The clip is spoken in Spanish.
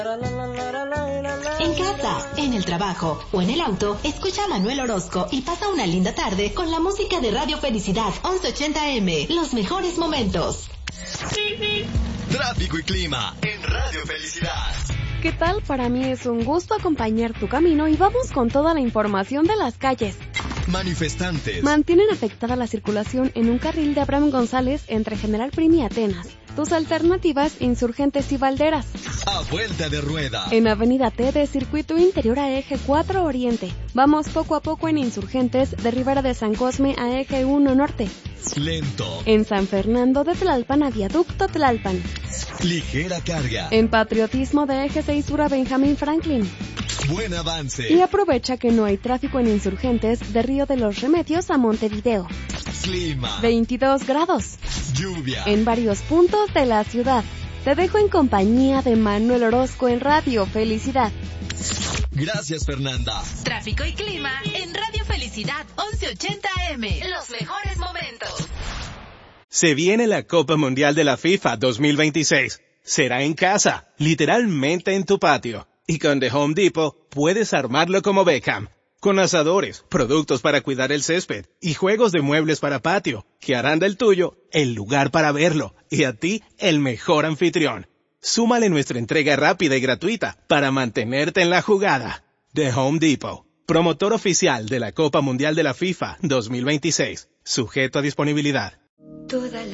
En casa, en el trabajo o en el auto, escucha a Manuel Orozco y pasa una linda tarde con la música de Radio Felicidad 1180M. Los mejores momentos. Tráfico y clima en Radio Felicidad. ¿Qué tal? Para mí es un gusto acompañar tu camino y vamos con toda la información de las calles. Manifestantes mantienen afectada la circulación en un carril de Abraham González entre General Prim y Atenas. Tus alternativas, Insurgentes y Valderas. A vuelta de rueda. En Avenida T de Circuito Interior a Eje 4 Oriente. Vamos poco a poco en Insurgentes de Ribera de San Cosme a Eje 1 Norte. Lento. En San Fernando de Tlalpan a Viaducto Tlalpan. Ligera carga. En Patriotismo de Eje 6 Sur a Benjamín Franklin. Buen avance. Y aprovecha que no hay tráfico en Insurgentes de Río de los Remedios a Montevideo. Clima. 22 grados. Lluvia. En varios puntos de la ciudad. Te dejo en compañía de Manuel Orozco en Radio Felicidad. Gracias, Fernanda. Tráfico y clima en Radio Felicidad 1180M. Los mejores momentos. Se viene la Copa Mundial de la FIFA 2026. Será en casa, literalmente en tu patio. Y con The Home Depot puedes armarlo como Beckham. Con asadores, productos para cuidar el césped y juegos de muebles para patio, que harán del tuyo el lugar para verlo y a ti el mejor anfitrión. Súmale nuestra entrega rápida y gratuita para mantenerte en la jugada. The Home Depot, promotor oficial de la Copa Mundial de la FIFA 2026, sujeto a disponibilidad.